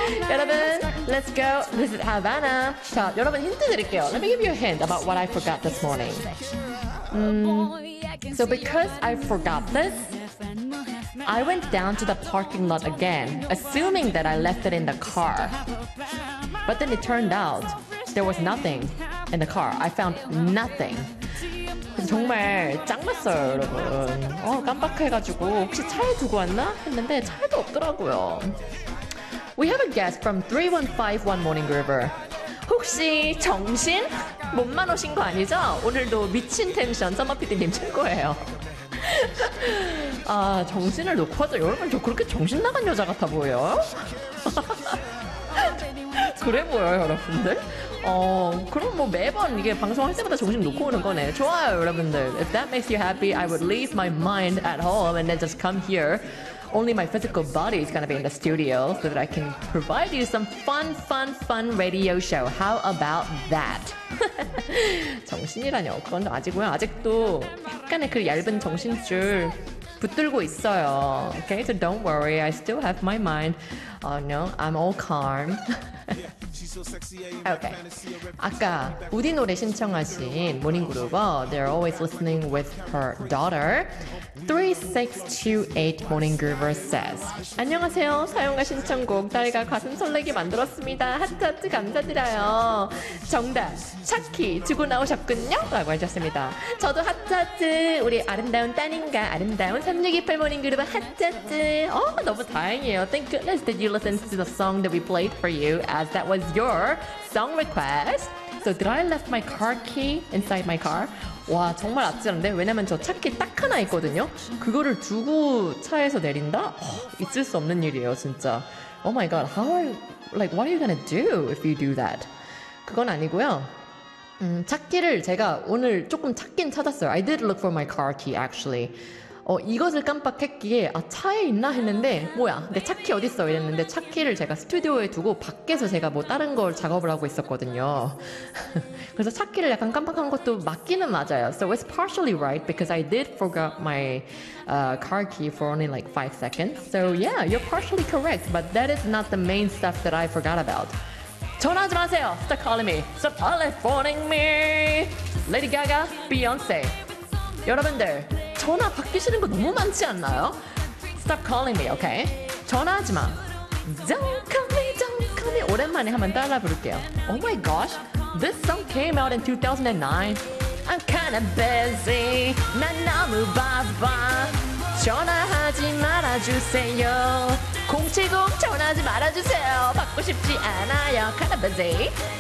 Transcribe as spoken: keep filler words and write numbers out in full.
여러분, let's go visit Havana. 자, 여러분 힌트 드릴게요. Let me give you a hint about what I forgot this morning. Mm, so because I forgot this, I went down to the parking lot again, assuming that I left it in the car. But then it turned out there was nothing in the car. I found nothing. 정말 짱났어요, 여러분. 어, 깜빡해가지고 혹시 차에 두고 왔나? 했는데 차에도 없더라고요. We have a guest from three one five one Morning Groover. 혹시 정신? 몸만 오신 거 아니죠? 오늘도 미친 텐션 서머피디님 최고예요. 아, 정신을 놓고 하죠. 여러분, 저 그렇게 정신 나간 여자 같아 보여요? 그래 보여요, 여러분들? 어, 그럼 뭐 매번 이게 방송할 때마다 정신 놓고 오는 거네. 좋아요, 여러분들. If that makes you happy, I would leave my mind at home and then just come here. Only my physical body is gonna be in the studio so that I can provide you some fun, fun, fun radio show. How about that? 정신이라뇨. 그건 아직고요. 아직도 약간의 그 얇은 정신줄 붙들고 있어요. Okay, so don't worry. I still have my mind. Oh no, I'm all calm. Okay. 아까 우디 노래 신청하신 모닝그루버 They're always listening with her daughter. three six two eight Morning Groover says 안녕하세요. 사용과 신청곡 딸과 가슴 설레게 만들었습니다. 하트 하트 감사드려요. 정답 차키 주고 나오셨군요. 라고 하셨습니다. 저도 하트 하트 우리 아름다운 따님과 아름다운 삼육이팔 Morning Groover 하트 하트. 어, 너무 다행이에요. Thank goodness that you listened to the song that we played for you as that was your song request. So did I left my car key inside my car? 와, 정말 아찔한데? 왜냐면 저 차키 딱 하나 있거든요? 그거를 두고 차에서 내린다? 어, 있을 수 없는 일이에요, 진짜. Oh my god, how are you, like, what are you gonna do if you do that? 그건 아니고요. 음, 차키를 제가 오늘 조금 찾긴 찾았어요. I did look for my car key, actually. 어, 이것을 깜빡했기에 아, 차에 있나 했는데 뭐야, 근데 차키 어딨어 이랬는데 차키를 제가 스튜디오에 두고 밖에서 제가 뭐 다른 걸 작업을 하고 있었거든요. 그래서 차키를 약간 깜빡한 것도 맞기는 맞아요. So it's partially right because I did forget my uh, car key for only like five seconds. So yeah, you're partially correct, but that is not the main stuff that I forgot about. 전화하지 마세요. Stop calling me. Stop telephoning me. Lady Gaga, Beyonce. 여러분들 전화 받기시는 거 너무 많지 않나요? Stop calling me, okay? 전화하지 마. Don't call me, don't call me. 오랜만에 한번 따라 부를게요. Oh my gosh, this song came out in two thousand nine. I'm kinda busy. 난 너무 바빠. 전화하지 말아주세요. 공칠공 전화하지 말아주세요. 받고 싶지 않아요. Kinda busy.